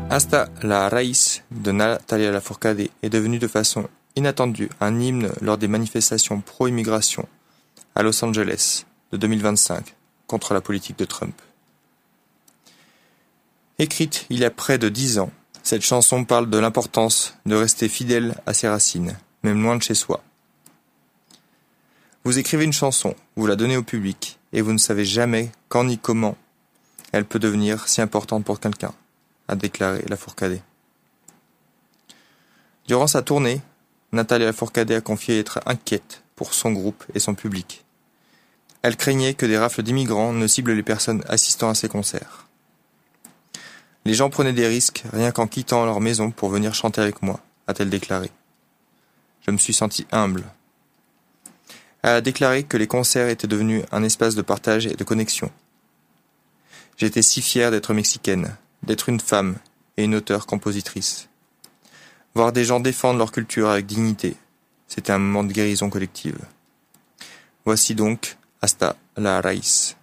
Hasta la raíz de Natalia Lafourcade est devenu de façon inattendue un hymne lors des manifestations pro-immigration à Los Angeles de 2025 contre la politique de Trump. Écrite il y a près de 10 ans, cette chanson parle de l'importance de rester fidèle à ses racines, même loin de chez soi. Vous écrivez une chanson, vous la donnez au public, et vous ne savez jamais quand ni comment elle peut devenir si importante pour quelqu'un, a déclaré Lafourcade. Durant sa tournée, Natalia Lafourcade a confié être inquiète pour son groupe et son public. Elle craignait que des rafles d'immigrants ne ciblent les personnes assistant à ses concerts. Les gens prenaient des risques rien qu'en quittant leur maison pour venir chanter avec moi, a-t-elle déclaré. Je me suis sentie humble. Elle a déclaré que les concerts étaient devenus un espace de partage et de connexion. J'étais si fière d'être mexicaine, d'être une femme et une auteure-compositrice. Voir des gens défendre leur culture avec dignité, c'était un moment de guérison collective. Voici donc Hasta la raíz.